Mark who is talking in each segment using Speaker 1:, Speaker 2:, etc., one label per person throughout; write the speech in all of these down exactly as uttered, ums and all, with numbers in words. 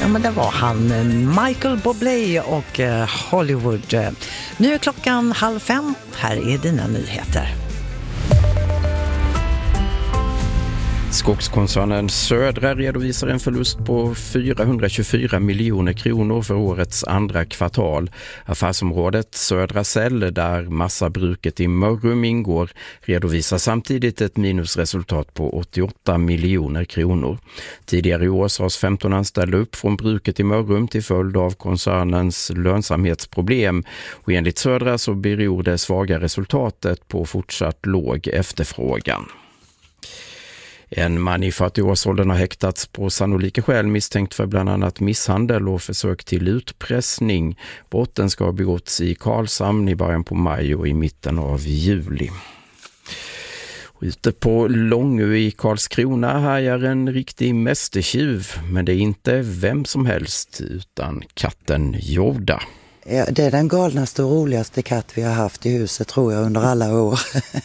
Speaker 1: Ja, men det var han, Michael Bublé och eh, Hollywood. Nu är klockan halv fem. Här är dina nyheter.
Speaker 2: Skogskoncernen Södra redovisar en förlust på fyrahundratjugofyra miljoner kronor för årets andra kvartal. Affärsområdet Södra Cell, där massabruket i Mörrum ingår, redovisar samtidigt ett minusresultat på åttioåtta miljoner kronor. Tidigare i år sades femton anställda upp från bruket i Mörrum till följd av koncernens lönsamhetsproblem. Och enligt Södra så beror det svaga resultatet på fortsatt låg efterfrågan. En man i fyrtioårsåldern har häktats på sannolika skäl misstänkt för bland annat misshandel och försök till utpressning. Brotten ska ha begåtts i Karlshamn i början på maj och i mitten av juli. Och ute på Långö i Karlskrona härjar en riktig mästertjuv, men det är inte vem som helst utan katten Yoda.
Speaker 3: Ja, det är den galnaste och roligaste katt vi har haft i huset, tror jag, under alla år.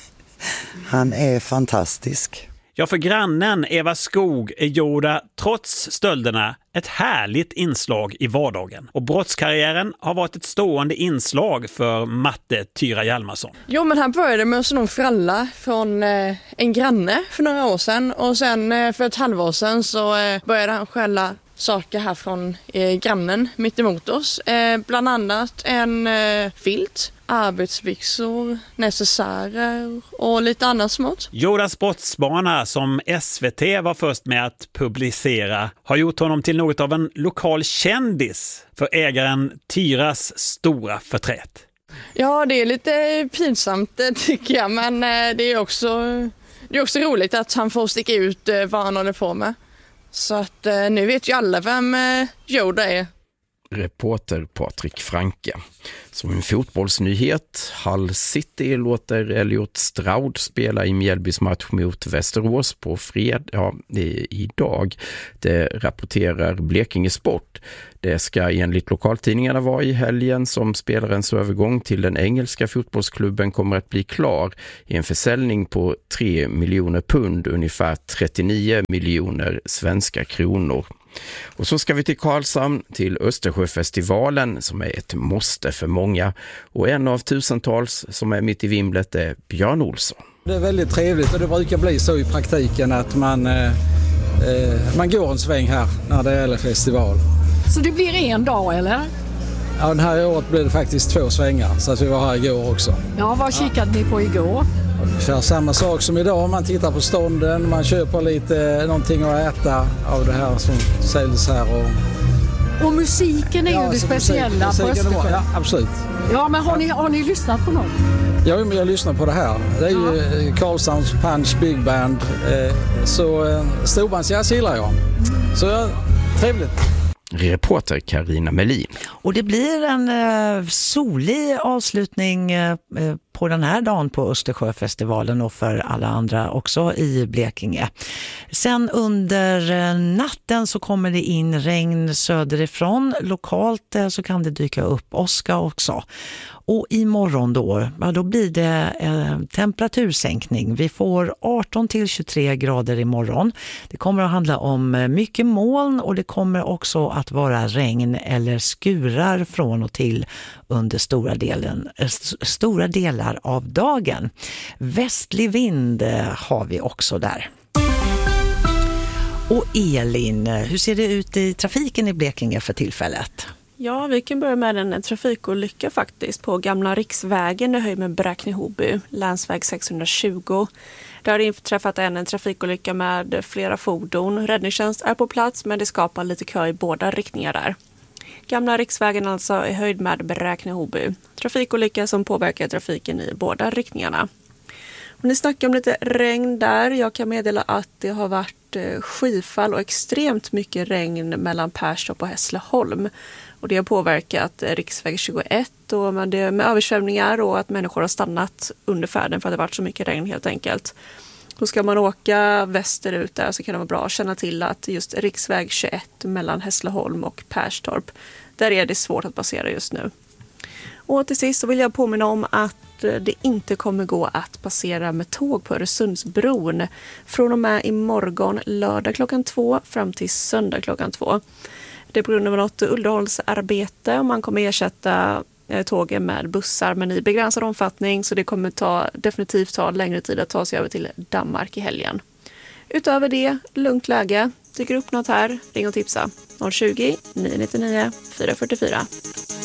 Speaker 3: Han är fantastisk.
Speaker 4: Ja, för grannen Eva Skog är Yoda trots stölderna ett härligt inslag i vardagen. Och brottskarriären har varit ett stående inslag för Matte Tyra Hjalmarsson.
Speaker 5: Jo, men han började med en sån fralla från eh, en granne för några år sedan. Och sen eh, för ett halvår sedan så eh, började han skälla saker här från eh, grannen mitt emot oss. Eh, bland annat en eh, filt, arbetsvixor, necessärer och lite annat smått.
Speaker 4: Yodas sportsbana, som S V T var först med att publicera, har gjort honom till något av en lokal kändis för ägaren Tyras stora förtret.
Speaker 5: Ja, det är lite pinsamt tycker jag, men det är också, det är också roligt att han får sticka ut vad han håller på med. Så att nu vet ju alla vem Yoda är.
Speaker 2: Reporter Patrik Franke. Som en fotbollsnyhet, Hull City låter Elliot Stroud spela i Mjällbys match mot Västerås på fred, ja, idag. Det rapporterar Blekinge Sport. Det ska enligt lokaltidningarna vara i helgen som spelarens övergång till den engelska fotbollsklubben kommer att bli klar i en försäljning på tre miljoner pund, ungefär trettionio miljoner svenska kronor. Och så ska vi till Karlshamn, till Östersjöfestivalen som är ett måste för många. Och en av tusentals som är mitt i vimlet är Björn Olsson.
Speaker 6: Det är väldigt trevligt och det brukar bli så i praktiken att man, eh, man går en sväng här när det är festival.
Speaker 7: Så det blir en dag eller?
Speaker 6: Ja, den här året blev det faktiskt två svängar så att vi var här igår också.
Speaker 7: Ja, vad kikade ni på igår?
Speaker 6: Ungefär samma sak som idag, man tittar på stånden, man köper lite någonting att äta av det här som säljs här. Och,
Speaker 7: och musiken är ja, ju det speciella musik, på Östersjön.
Speaker 6: Ja, absolut.
Speaker 7: Ja, men har ni, har ni lyssnat på någon?
Speaker 6: Ja, men jag lyssnar på det här. Det är ja. ju Karlshamns Punch Big Band. Så storbandsjazz gillar jag. Så trevligt.
Speaker 2: Reporter Carina Melin.
Speaker 1: Och det blir en eh, solig avslutning eh, på den här dagen på Östersjöfestivalen och för alla andra också i Blekinge. Sen under eh, natten så kommer det in regn söderifrån. Lokalt eh, så kan det dyka upp åska också. Och imorgon då, ja, då blir det eh, temperatursänkning. Vi får arton till tjugotre grader imorgon. Det kommer att handla om mycket moln och det kommer också att vara regn eller skurar från och till under stora, delen, äh, stora delar av dagen. Västlig vind eh, har vi också där. Och Elin, hur ser det ut i trafiken i Blekinge för tillfället?
Speaker 8: Ja, vi kan börja med en trafikolycka faktiskt på Gamla Riksvägen i höjd med Bräkne-Hoby, länsväg sexhundratjugo. Där har det inträffat en, en trafikolycka med flera fordon. Räddningstjänst är på plats men det skapar lite kö i båda riktningar där. Gamla Riksvägen alltså i höjd med Bräkne-Hoby. Trafikolycka som påverkar trafiken i båda riktningarna. Och ni snackar om lite regn där. Jag kan meddela att det har varit skyfall och extremt mycket regn mellan Perstorp och Hässleholm. Och det har påverkat riksväg tjugoett och med, det, med översvämningar och att människor har stannat under färden för att det har varit så mycket regn helt enkelt. Då ska man åka västerut där så kan det vara bra att känna till att just riksväg tjugoett mellan Hässleholm och Perstorp, där är det svårt att passera just nu. Och till sist så vill jag påminna om att att det inte kommer gå att passera med tåg på Öresundsbron från och med imorgon lördag klockan två fram till söndag klockan två. Det är på grund av något underhållsarbete och man kommer ersätta tågen med bussar, men i begränsad omfattning, så det kommer ta, definitivt ta längre tid att ta sig över till Danmark i helgen. Utöver det, lugnt läge. Dyker upp något här, ring och tipsa. noll tjugo, nio nio nio, fyra fyra fyra.